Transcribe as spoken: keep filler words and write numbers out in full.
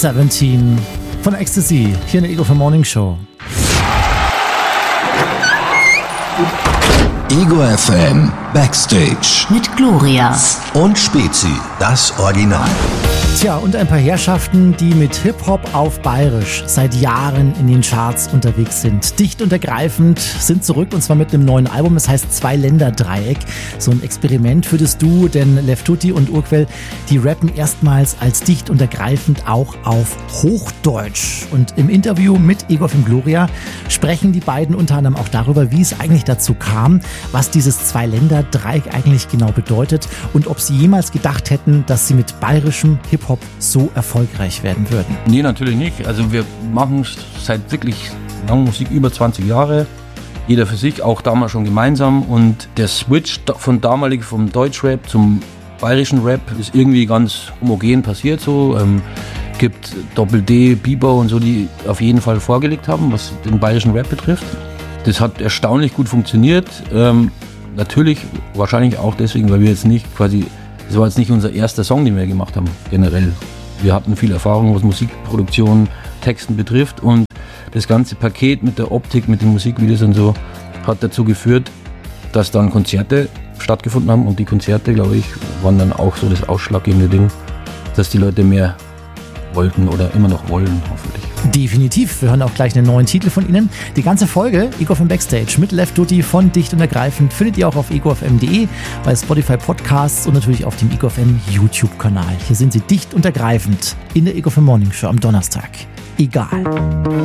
siebzehn von Ecstasy hier in der Ego F M Morning Show. Ego F M Backstage mit Gloria und Spezi, das Original. Tja, und ein paar Herrschaften, die mit Hip-Hop auf Bayerisch seit Jahren in den Charts unterwegs sind. Dicht und ergreifend sind zurück, und zwar mit einem neuen Album. Es heißt Zwei-Länder-Dreieck. So ein Experiment für das Duo, denn Left Tutti und Urquell, die rappen erstmals als dicht und ergreifend auch auf Hochdeutsch. Und im Interview mit Ego F M Gloria sprechen die beiden unter anderem auch darüber, wie es eigentlich dazu kam, was dieses Zwei-Länder-Dreieck eigentlich genau bedeutet und ob sie jemals gedacht hätten, dass sie mit bayerischem Hip-Hop so erfolgreich werden würden. Nee, natürlich nicht. Also wir machen seit wirklich langer Musik über zwanzig Jahre. Jeder für sich, auch damals schon gemeinsam. Und der Switch von damalig vom Deutschrap zum bayerischen Rap ist irgendwie ganz homogen passiert. So ähm, gibt Doppel-D, Bieber und so, die auf jeden Fall vorgelegt haben, was den bayerischen Rap betrifft. Das hat erstaunlich gut funktioniert. Ähm, natürlich wahrscheinlich auch deswegen, weil wir jetzt nicht quasi Das war jetzt nicht unser erster Song, den wir gemacht haben, generell. Wir hatten viel Erfahrung, was Musikproduktion, Texten betrifft, und das ganze Paket mit der Optik, mit den Musikvideos und so hat dazu geführt, dass dann Konzerte stattgefunden haben, und die Konzerte, glaube ich, waren dann auch so das ausschlaggebende Ding, dass die Leute mehr wollten oder immer noch wollen, hoffentlich. Definitiv. Wir hören auch gleich einen neuen Titel von Ihnen. Die ganze Folge Ego F M Backstage mit Left Tutti von Dicht und Ergreifend findet ihr auch auf ego f m punkt de, bei Spotify Podcasts und natürlich auf dem Ego F M YouTube-Kanal. Hier sind sie dicht und ergreifend in der Ego F M Morning Show am Donnerstag. Egal.